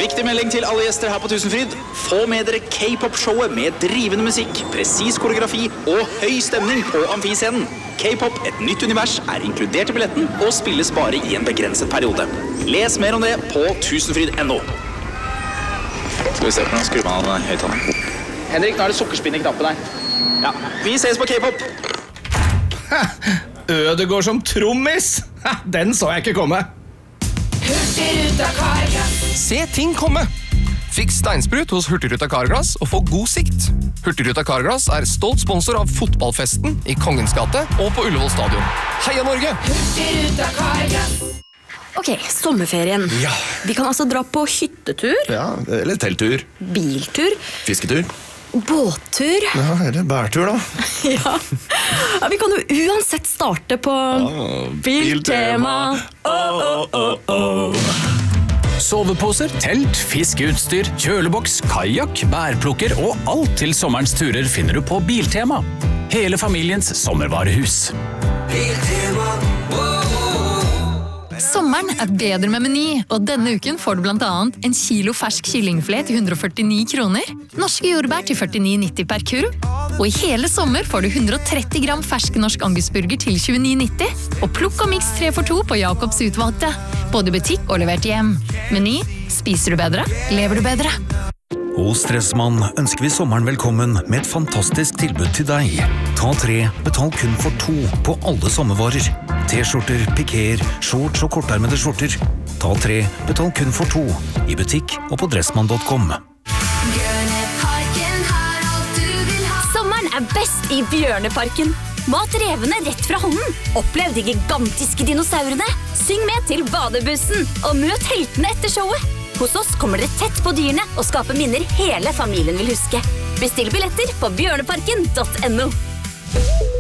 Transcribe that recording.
Viktig melding til alle gjester her på Tusenfryd. Få med dere K-pop-showet med drivende musikk, presis koreografi og høy stemning på amfiscenen. K-pop, et nytt univers, er inkludert i billetten og spilles bare i en begrenset periode. Les mer om det på tusenfryd.no. Skal vi se på den skrubbanen høyttaleren. Henrik, nå er det sukkerspinn i knappen her. Ja, vi ses på K-pop. Ødegård som trommis. Den så jeg ikke komme. Hurtigruta Carglass. Se ting komme. Fiks steinsprut hos Hurtigruta Carglass og få god sikt. Hurtigruta Carglass er stolt sponsor av fotballfesten i Kongens gate og på Ullevål stadion. Heia Norge! Hurtigruta Carglass. Ok, sommerferien. Ja. Vi kan altså dra på hyttetur, Ja, eller telttur. biltur, Fisketur. båttur. Ja, eller bærtur da. Ja. Ja, vi kan jo uansett starte på Biltema. Soveposer, telt, fiskeutstyr, kjøleboks, kajak, bærplukker og alt til sommerens turer finner du på Biltema. Hele familiens sommervarehus. Sommeren er bedre med Meny, og denne uken får du blant annet en kilo fersk kyllingfilet til 149 kroner, norske jordbær til 49,90 per kurv, og i hele sommer får du 130 gram fersk norsk angusburger til 29,90, og plukk og miks 3 for 2 på Jakobs utvalgte, både i butikk og levert hjem. Meny, spiser du bedre, lever du bedre. Hos Dressmann ønsker vi sommeren velkommen med et fantastisk tilbud til deg. Ta 3, betal kun for 2 på alle sommervarer. T-skjorter, pikéer, shorts og kortarmede skjorter. Ta 3, betal kun for 2 i butikk og på dressmann.com. Sommeren er best i Bjørneparken. Mat revene rett fra hånden. Opplev de gigantiske dinosaurene. Syng med til badebussen og møt heltene etter showet. Hos oss kommer dere tett på dyrene og skaper minner hele familien vil huske. Bestill billetter på bjørneparken.no.